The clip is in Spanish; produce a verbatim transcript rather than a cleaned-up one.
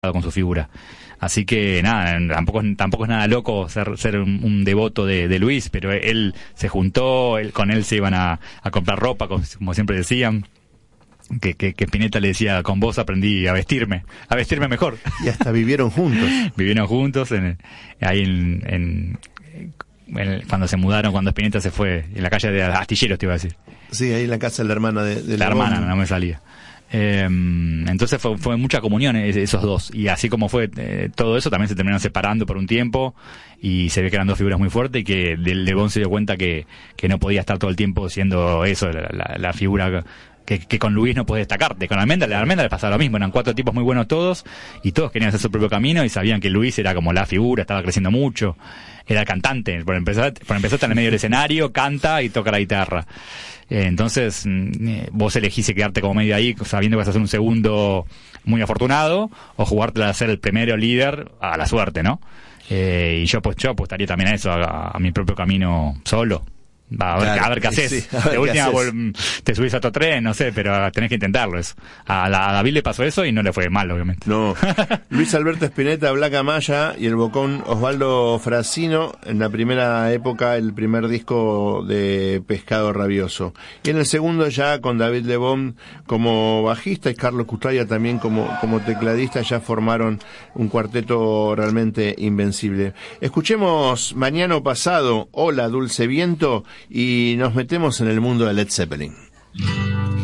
enojado con su figura. Así que nada, tampoco, tampoco es nada loco ser, ser un, un devoto de, de Luis, pero él se juntó, él, con él se iban a, a comprar ropa, como, como siempre decían. Que, que, que Spinetta le decía, con vos aprendí a vestirme, a vestirme mejor. Y hasta vivieron juntos. Vivieron juntos en, ahí en, en, en, cuando se mudaron, cuando Spinetta se fue, en la calle de Astilleros, te iba a decir. Sí, ahí en la casa de la hermana de, de la Le hermana, Bon. no me salía. Eh, entonces fue, fue mucha comunión esos dos, y así como fue eh, todo eso, también se terminaron separando por un tiempo, y se ve que eran dos figuras muy fuertes, y que Le Bon se dio cuenta que, que no podía estar todo el tiempo siendo eso, la, la, la figura que, que con Luis no puedes destacarte. Con Almendra, a Almendra le pasaba lo mismo, eran cuatro tipos muy buenos todos, y todos querían hacer su propio camino, y sabían que Luis era como la figura, estaba creciendo mucho, era el cantante, por empezar, por empezar está en el medio del escenario, canta y toca la guitarra. Eh, entonces, eh, vos elegís quedarte como medio ahí, sabiendo que vas a ser un segundo muy afortunado, o jugártela a ser el primero líder a la suerte, ¿no? Eh, y yo pues yo apostaría también a eso, a, a mi propio camino solo. Va, a ver, Claro, a ver qué haces. sí, a ver de qué última haces. vol- te subís a otro tren, no sé, pero tenés que intentarlo eso. A, la, a David le pasó eso y no le fue mal, obviamente. No. Luis Alberto Spinetta, Blanca Maya y el bocón Osvaldo Frasino, en la primera época el primer disco de Pescado Rabioso. Y en el segundo ya con David Le Bon como bajista y Carlos Custraya también como, como tecladista, ya formaron un cuarteto realmente invencible. Escuchemos Mañana o Pasado, Hola Dulce Viento, y nos metemos en el mundo de Led Zeppelin.